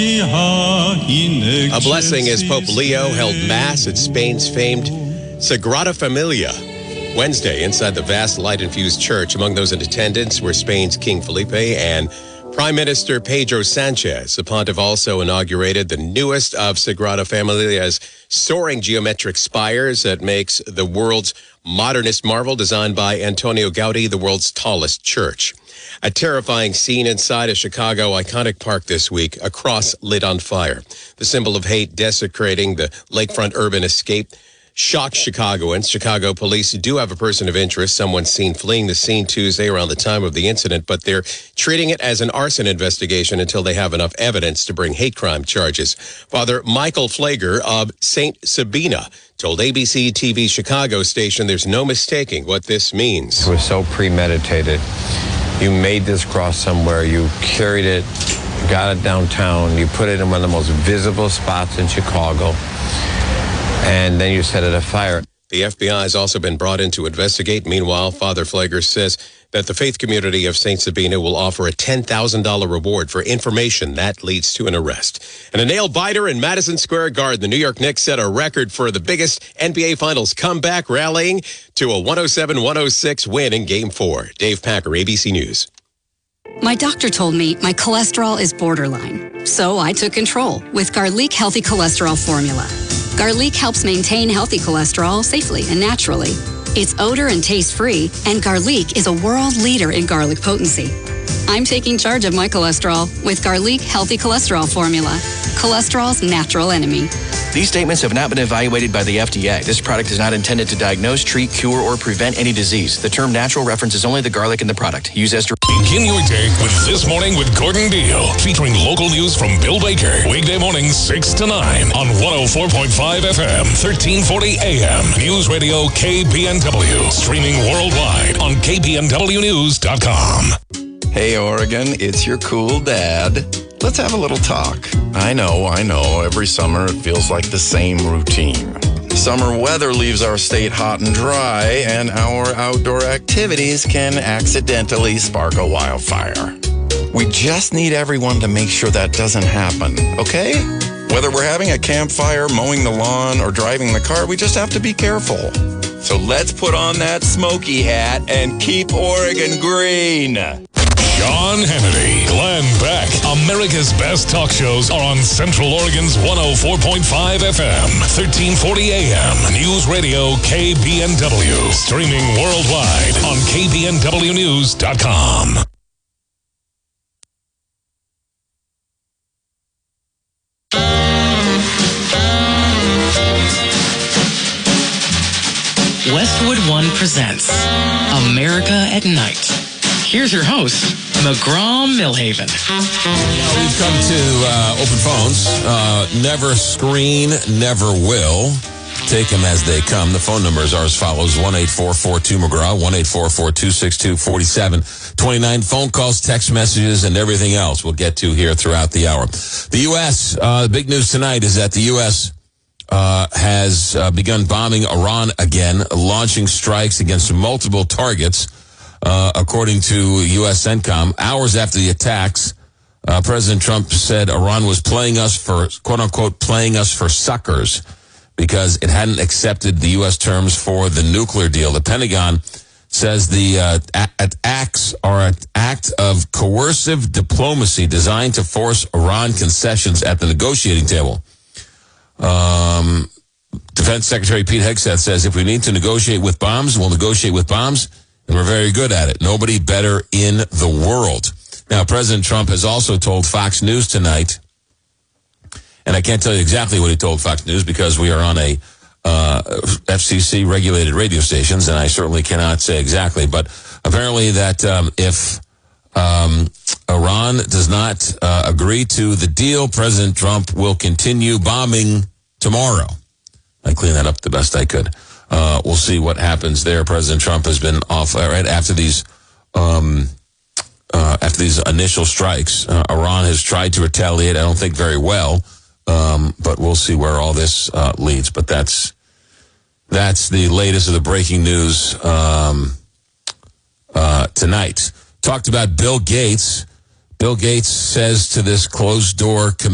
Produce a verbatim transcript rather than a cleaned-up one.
A blessing as Pope Leo held Mass at Spain's famed Sagrada Familia Wednesday inside the vast light-infused church. Among those in attendance were Spain's King Felipe and Prime Minister Pedro Sanchez. The pontiff also inaugurated the newest of Sagrada Familia's soaring geometric spires that makes the world's modernist marvel, designed by Antonio Gaudi, the world's tallest church. A terrifying scene inside a Chicago iconic park this week, a cross lit on fire. The symbol of hate desecrating the lakefront urban escape shocked Chicagoans. Chicago police do have a person of interest, someone seen fleeing the scene Tuesday around the time of the incident, but they're treating it as an arson investigation until they have enough evidence to bring hate crime charges. Father Michael Flager of Saint Sabina told A B C T V Chicago station there's no mistaking what this means. It was so premeditated. You made this cross somewhere, you carried it, got it downtown, you put it in one of the most visible spots in Chicago, and then you set it afire. The F B I has also been brought in to investigate. Meanwhile, Father Flager says that the faith community of Saint Sabina will offer a ten thousand dollars reward for information that leads to an arrest. And a nail-biter in Madison Square Garden. The New York Knicks set a record for the biggest N B A Finals comeback, rallying to a one oh seven one oh six win in Game four. Dave Packer, A B C News. My doctor told me my cholesterol is borderline, so I took control with Garlic Healthy Cholesterol Formula. Garlic helps maintain healthy cholesterol safely and naturally. It's odor and taste-free, and Garlic is a world leader in garlic potency. I'm taking charge of my cholesterol with Garlic Healthy Cholesterol Formula, cholesterol's natural enemy. These statements have not been evaluated by the F D A. This product is not intended to diagnose, treat, cure, or prevent any disease. The term natural references only the garlic in the product. Use as directed. Begin your day with This Morning with Gordon Deal, featuring local news from Bill Baker. Weekday mornings six to nine on one oh four point five F M, thirteen forty A M. News Radio K B N W. Streaming worldwide on K B N W news dot com. Hey, Oregon, it's your cool dad. Let's have a little talk. I know, I know, every summer it feels like the same routine. Summer weather leaves our state hot and dry, and our outdoor activities can accidentally spark a wildfire. We just need everyone to make sure that doesn't happen, okay? Whether we're having a campfire, mowing the lawn, or driving the car, we just have to be careful. So let's put on that smoky hat and keep Oregon green. Sean Hannity, Glenn Beck. America's best talk shows are on Central Oregon's one oh four point five F M, thirteen forty A M. News Radio K B N W. Streaming worldwide on K B N W news dot com. Westwood One presents America at Night. Here's your host, McGraw Millhaven. We've come to uh, open phones. Uh, never screen, never will. Take them as they come. The phone numbers are as follows: one eight four four two McGraw, one eight four four two six two four seven two nine. Phone calls, text messages, and everything else we'll get to here throughout the hour. The U S, uh, big news tonight is that the U S uh, has uh, begun bombing Iran again, launching strikes against multiple targets. Uh, according to U S CENTCOM, hours after the attacks, uh, President Trump said Iran was playing us for, quote-unquote, playing us for suckers because it hadn't accepted the U S terms for the nuclear deal. The Pentagon says the uh, a- acts are an act of coercive diplomacy designed to force Iran concessions at the negotiating table. Um, Defense Secretary Pete Hegseth says if we need to negotiate with bombs, we'll negotiate with bombs. And we're very good at it. Nobody better in the world. Now, President Trump has also told Fox News tonight, and I can't tell you exactly what he told Fox News because we are on a uh, F C C-regulated radio stations, and I certainly cannot say exactly. But apparently that um, if um, Iran does not uh, agree to the deal, President Trump will continue bombing tomorrow. I cleaned that up the best I could. Uh, we'll see what happens there. President Trump has been off uh, right after these um, uh, after these initial strikes. Uh, Iran has tried to retaliate. I don't think very well, um, but we'll see where all this uh, leads. But that's that's the latest of the breaking news um, uh, tonight. Talked about Bill Gates. Bill Gates says to this closed door committee.